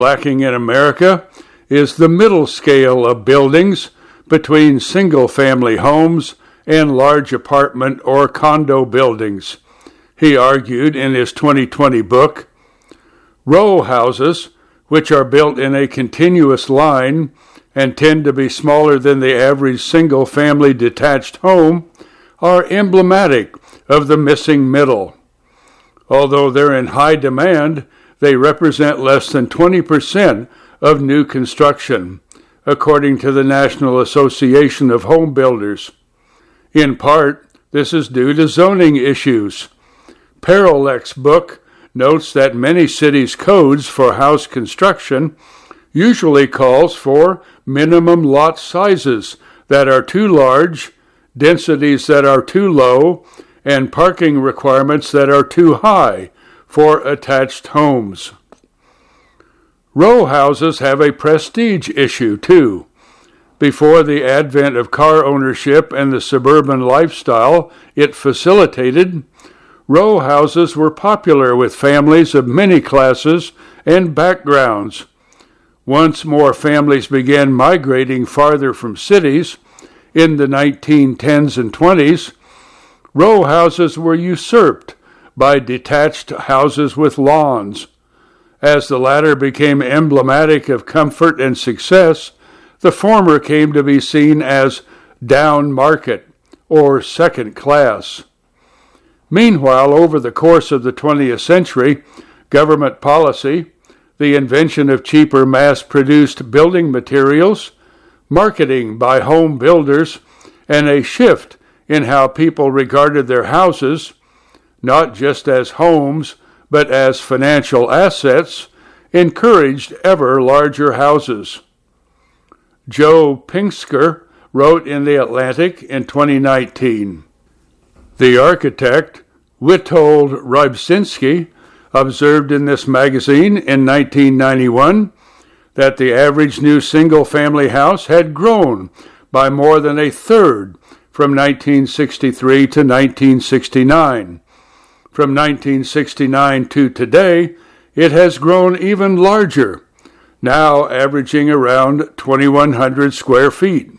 Lacking in America is the middle scale of buildings between single-family homes and large apartment or condo buildings. He argued in his 2020 book, row houses, which are built in a continuous line and tend to be smaller than the average single-family detached home, are emblematic of the missing middle. Although they're in high demand, they represent less than 20% of new construction, according to the National Association of Home Builders. In part, this is due to zoning issues. Paralec's book notes that many cities' codes for house construction usually calls for minimum lot sizes that are too large, densities that are too low, and parking requirements that are too high for attached homes. Row houses have a prestige issue, too. Before the advent of car ownership and the suburban lifestyle it facilitated, row houses were popular with families of many classes and backgrounds. Once more families began migrating farther from cities, in the 1910s and 20s, row houses were usurped by detached houses with lawns. As the latter became emblematic of comfort and success, the former came to be seen as down market or second class. Meanwhile, over the course of the 20th century, government policy, the invention of cheaper mass-produced building materials, marketing by home builders, and a shift in how people regarded their houses, not just as homes, but as financial assets, encouraged ever larger houses. Joe Pinsker wrote in The Atlantic in 2019, the architect Witold Rybczynski observed in this magazine in 1991 that the average new single-family house had grown by more than a third from 1963 to 1969. From 1969 to today, it has grown even larger, now averaging around 2,100 square feet.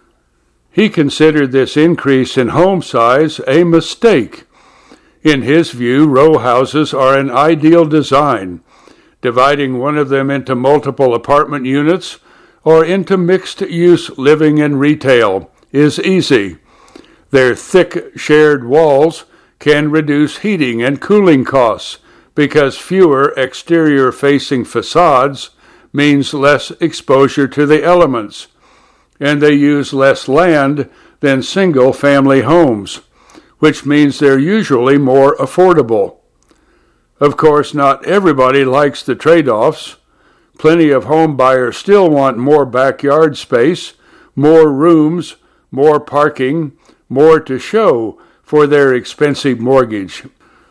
He considered this increase in home size a mistake. In his view, row houses are an ideal design. Dividing one of them into multiple apartment units or into mixed-use living and retail is easy. Their thick shared walls can reduce heating and cooling costs because fewer exterior-facing facades means less exposure to the elements, and they use less land than single-family homes, which means they're usually more affordable. Of course, not everybody likes the trade-offs. Plenty of home buyers still want more backyard space, more rooms, more parking, more to show for their expensive mortgage.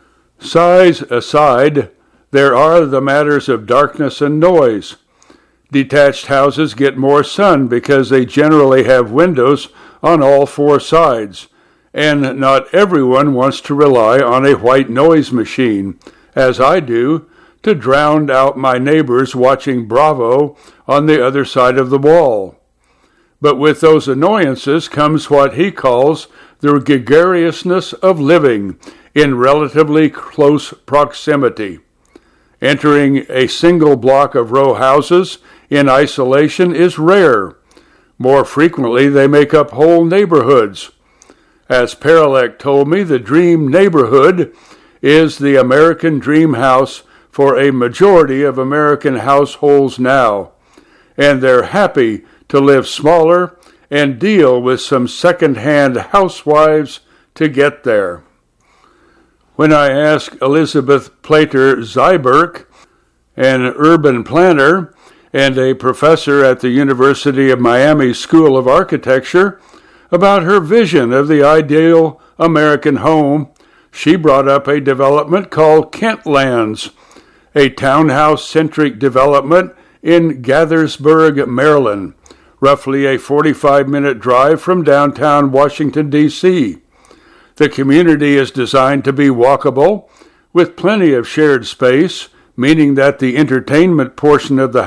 Size aside, there are the matters of darkness and noise. Detached houses get more sun because they generally have windows on all four sides, and not everyone wants to rely on a white noise machine, as I do, to drown out my neighbors watching Bravo on the other side of the wall. But with those annoyances comes what he calls the gregariousness of living in relatively close proximity. Entering a single block of row houses in isolation is rare. More frequently, they make up whole neighborhoods. As Paralek told me, the dream neighborhood is the American dream house for a majority of American households now, and they're happy to live smaller and deal with some second-hand housewives to get there. When I asked Elizabeth Plater-Zyberk, an urban planner and a professor at the University of Miami School of Architecture, about her vision of the ideal American home, she brought up a development called Kentlands, a townhouse-centric development in Gaithersburg, Maryland, roughly a 45-minute drive from downtown Washington, D.C. The community is designed to be walkable, with plenty of shared space, meaning that the entertainment portion of the